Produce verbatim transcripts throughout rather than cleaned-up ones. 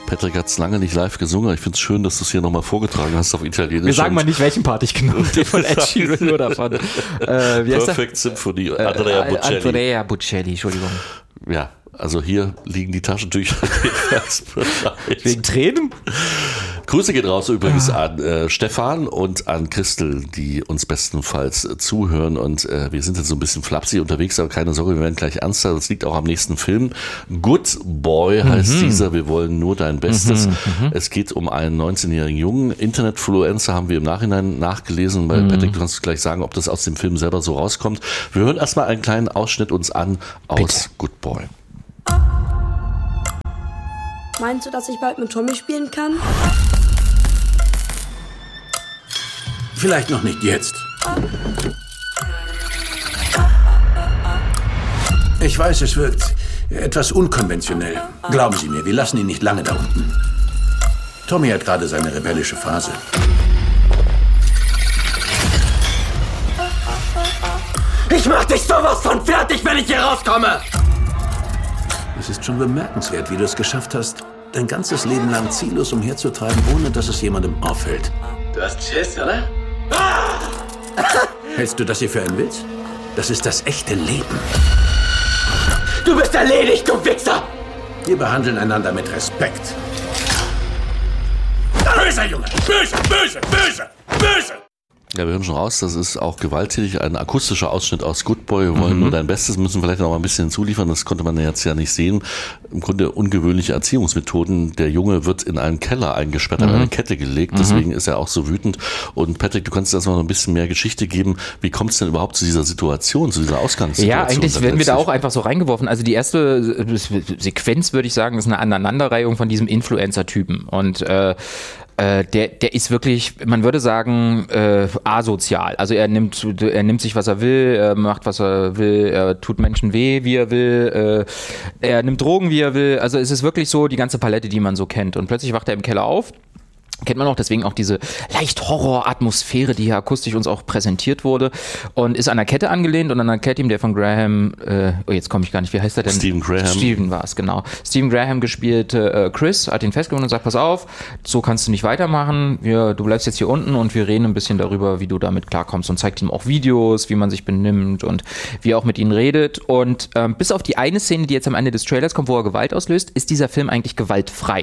Patrick hat es lange nicht live gesungen. Ich finde es schön, dass du es hier nochmal vorgetragen hast auf Italienisch. Wir sagen mal nicht, welchen Part ich genommen habe, von Ed Sheeran nur davon. Äh, wie Perfect Symphony, Andrea äh, Bocelli. Andrea Bocelli, Entschuldigung. Ja, also hier liegen die Taschentücher. Wegen Tränen? Grüße geht raus übrigens ah. an äh, Stefan und an Christel, die uns bestenfalls äh, zuhören. Und äh, wir sind jetzt so ein bisschen flapsig unterwegs, aber keine Sorge, wir werden gleich ernster. Das liegt auch am nächsten Film. Good Boy heißt mhm. dieser. Wir wollen nur dein Bestes. Mhm, mhm. Es geht um einen neunzehnjährigen Jungen. Internetfluencer haben wir im Nachhinein nachgelesen, weil mhm. Patrick, du kannst gleich sagen, ob das aus dem Film selber so rauskommt. Wir hören erstmal einen kleinen Ausschnitt uns an aus Bitte. Good Boy. Meinst du, dass ich bald mit Tommy spielen kann? Vielleicht noch nicht jetzt. Ich weiß, es wirkt etwas unkonventionell. Glauben Sie mir, wir lassen ihn nicht lange da unten. Tommy hat gerade seine rebellische Phase. Ich mach dich sowas von fertig, wenn ich hier rauskomme! Es ist schon bemerkenswert, wie du es geschafft hast, dein ganzes Leben lang ziellos umherzutreiben, ohne dass es jemandem auffällt. Du hast Schiss, oder? Hältst du das hier für einen Witz? Das ist das echte Leben. Du bist erledigt, du Wichser! Wir behandeln einander mit Respekt. Böser Junge! Böse, böse, böse, böse! Ja, wir hören schon raus, das ist auch gewalttätig, ein akustischer Ausschnitt aus Good Boy. Wir wollen mhm. nur dein Bestes, müssen vielleicht noch mal ein bisschen hinzuliefern, das konnte man jetzt ja nicht sehen. Im Grunde ungewöhnliche Erziehungsmethoden. Der Junge wird in einen Keller eingesperrt, mhm. an eine Kette gelegt, deswegen mhm. ist er auch so wütend. Und Patrick, du kannst uns noch ein bisschen mehr Geschichte geben. Wie kommt es denn überhaupt zu dieser Situation, zu dieser Ausgangssituation? Ja, eigentlich werden wir da auch einfach so reingeworfen. Also die erste Sequenz, würde ich sagen, ist eine Aneinanderreihung von diesem Influencer-Typen. Und äh, Der, der ist wirklich, man würde sagen, äh, asozial. Also er nimmt, er nimmt sich, was er will, er macht, was er will, er tut Menschen weh, wie er will, äh, er nimmt Drogen, wie er will. Also es ist wirklich so die ganze Palette, die man so kennt. Und plötzlich wacht er im Keller auf. Kennt man auch, deswegen auch diese leicht Horror-Atmosphäre, die hier akustisch uns auch präsentiert wurde, und ist an der Kette angelehnt und an der Kette ihm der von Graham, äh, oh jetzt komme ich gar nicht, wie heißt er denn? Stephen Graham. Stephen war es, genau. Stephen Graham gespielte äh, Chris, hat ihn festgenommen und sagt, pass auf, so kannst du nicht weitermachen, wir, du bleibst jetzt hier unten und wir reden ein bisschen darüber, wie du damit klarkommst, und zeigt ihm auch Videos, wie man sich benimmt und wie er auch mit ihnen redet. Und ähm, bis auf die eine Szene, die jetzt am Ende des Trailers kommt, wo er Gewalt auslöst, ist dieser Film eigentlich gewaltfrei.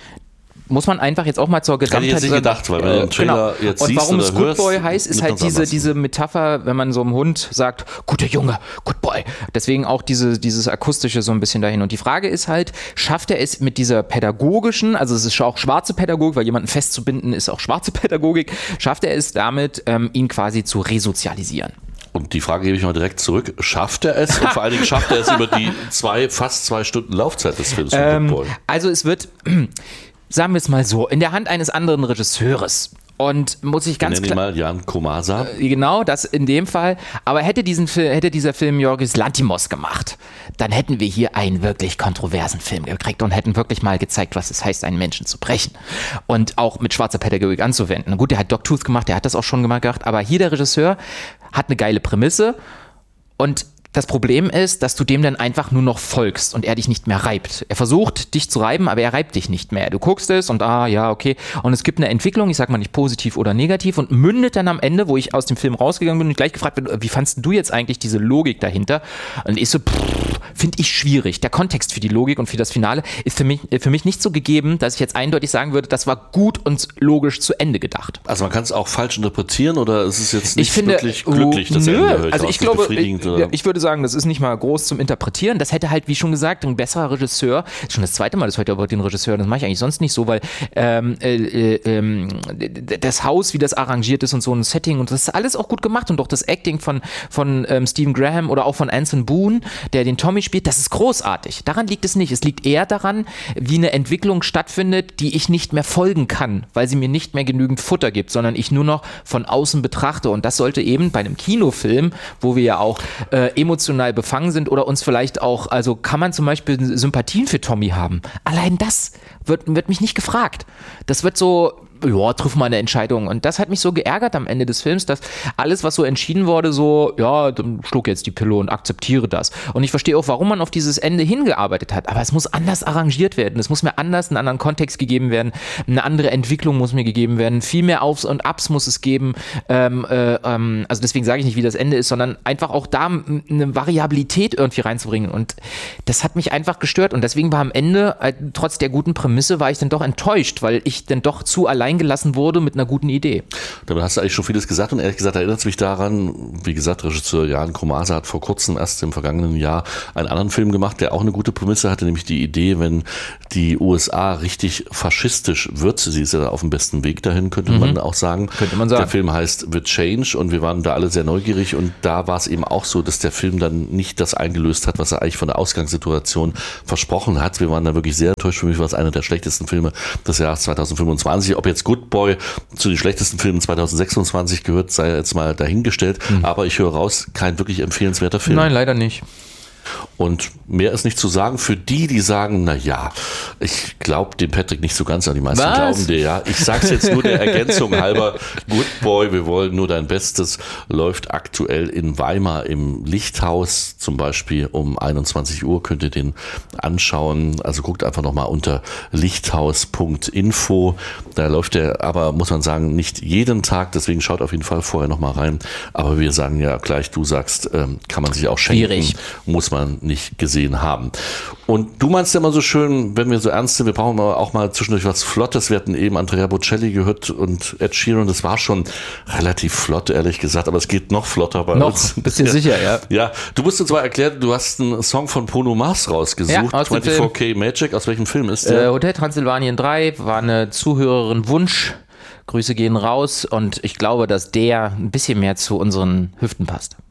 Muss man einfach jetzt auch mal zur Gesamtheit... Hätte ich jetzt nicht gedacht, weil wenn du den Trailer genau. jetzt und siehst warum oder es Good hörst, Boy heißt, ist halt diese, diese Metapher, wenn man so einem Hund sagt, guter Junge, Good Boy. Deswegen auch diese, dieses Akustische so ein bisschen dahin. Und die Frage ist halt, schafft er es mit dieser pädagogischen, also es ist auch schwarze Pädagogik, weil jemanden festzubinden ist auch schwarze Pädagogik, schafft er es damit, ähm, ihn quasi zu resozialisieren? Und die Frage gebe ich mal direkt zurück. Schafft er es? Und vor allen Dingen schafft er es über die zwei, fast zwei Stunden Laufzeit des Films von ähm, Good Boy? Also es wird... Sagen wir es mal so, in der Hand eines anderen Regisseurs. Und muss ich ganz klar... mal Jan Komasa. Äh, genau, das in dem Fall. Aber hätte, diesen Film, hätte dieser Film Yorgos Lanthimos gemacht, dann hätten wir hier einen wirklich kontroversen Film gekriegt und hätten wirklich mal gezeigt, was es heißt, einen Menschen zu brechen. Und auch mit schwarzer Pädagogik anzuwenden. Gut, der hat Dogtooth gemacht, der hat das auch schon gemacht, aber hier der Regisseur hat eine geile Prämisse und das Problem ist, dass du dem dann einfach nur noch folgst und er dich nicht mehr reibt. Er versucht, dich zu reiben, aber er reibt dich nicht mehr. Du guckst es und ah, ja, okay. Und es gibt eine Entwicklung, ich sag mal nicht positiv oder negativ, und mündet dann am Ende, wo ich aus dem Film rausgegangen bin und gleich gefragt bin, wie fandst du jetzt eigentlich diese Logik dahinter? Und ich so, finde ich schwierig. Der Kontext für die Logik und für das Finale ist für mich, für mich nicht so gegeben, dass ich jetzt eindeutig sagen würde, das war gut und logisch zu Ende gedacht. Also man kann es auch falsch interpretieren oder ist es jetzt nicht ich finde, wirklich glücklich, dass nö, er Ende also ich glaube, ich, ich würde sagen, das ist nicht mal groß zum Interpretieren. Das hätte halt, wie schon gesagt, ein besserer Regisseur, schon das zweite Mal, das heute über den Regisseur, das mache ich eigentlich sonst nicht so, weil ähm, äh, äh, das Haus, wie das arrangiert ist und so ein Setting, und das ist alles auch gut gemacht, und auch das Acting von, von ähm, Stephen Graham oder auch von Anson Boone, der den Tommy spielt, das ist großartig. Daran liegt es nicht. Es liegt eher daran, wie eine Entwicklung stattfindet, die ich nicht mehr folgen kann, weil sie mir nicht mehr genügend Futter gibt, sondern ich nur noch von außen betrachte, und das sollte eben bei einem Kinofilm, wo wir ja auch äh, emotional befangen sind oder uns vielleicht auch, also kann man zum Beispiel Sympathien für Tommy haben. Allein das wird, wird mich nicht gefragt. Das wird so ja, triff mal eine Entscheidung. Und das hat mich so geärgert am Ende des Films, dass alles, was so entschieden wurde, so, ja, dann schluck jetzt die Pille und akzeptiere das. Und ich verstehe auch, warum man auf dieses Ende hingearbeitet hat. Aber es muss anders arrangiert werden. Es muss mir anders einen anderen Kontext gegeben werden. Eine andere Entwicklung muss mir gegeben werden. Viel mehr Aufs und Abs muss es geben. Ähm, äh, ähm, also deswegen sage ich nicht, wie das Ende ist, sondern einfach auch da eine Variabilität irgendwie reinzubringen. Und das hat mich einfach gestört. Und deswegen war am Ende, äh, trotz der guten Prämisse, war ich dann doch enttäuscht, weil ich dann doch zu allein gelassen wurde mit einer guten Idee. Damit hast du eigentlich schon vieles gesagt und ehrlich gesagt erinnert es mich daran, wie gesagt, Regisseur Jan Komasa hat vor kurzem, erst im vergangenen Jahr, einen anderen Film gemacht, der auch eine gute Prämisse hatte, nämlich die Idee, wenn die U S A richtig faschistisch wird, sie ist ja auf dem besten Weg dahin, könnte mhm. man auch sagen. Könnte man sagen. Der Film heißt The Change und wir waren da alle sehr neugierig und da war es eben auch so, dass der Film dann nicht das eingelöst hat, was er eigentlich von der Ausgangssituation versprochen hat. Wir waren da wirklich sehr enttäuscht. Für mich war es einer der schlechtesten Filme des Jahres zwanzig fünfundzwanzig. Ob jetzt Good Boy zu den schlechtesten Filmen zwanzig sechsundzwanzig gehört, sei jetzt mal dahingestellt. Mhm. Aber ich höre raus, kein wirklich empfehlenswerter Film. Nein, leider nicht. Und mehr ist nicht zu sagen für die, die sagen, na ja, ich glaube dem Patrick nicht so ganz an, die meisten Was? glauben dir, ja. Ich sag's jetzt nur der Ergänzung halber. Good Boy, wir wollen nur dein Bestes, läuft aktuell in Weimar im Lichthaus, zum Beispiel um einundzwanzig Uhr, könnt ihr den anschauen. Also guckt einfach nochmal unter lichthaus punkt info. Da läuft der, aber muss man sagen, nicht jeden Tag, deswegen schaut auf jeden Fall vorher nochmal rein. Aber wir sagen ja gleich, du sagst, ähm, kann man sich auch schenken. Schwierig. Muss man nicht gesehen haben. Und du meinst ja immer so schön, wenn wir so ernst sind, wir brauchen auch mal zwischendurch was Flottes. Wir hatten eben Andrea Bocelli gehört und Ed Sheeran, das war schon relativ flott, ehrlich gesagt, aber es geht noch flotter bei noch, uns. Noch, bist du sicher, ja. Ja, du musst uns zwar erklären, du hast einen Song von Bruno Mars rausgesucht, ja, vierundzwanzig K Magic, aus welchem Film ist der? Äh, Hotel Transylvanien drei, war eine Zuhörerin Wunsch, Grüße gehen raus und ich glaube, dass der ein bisschen mehr zu unseren Hüften passt.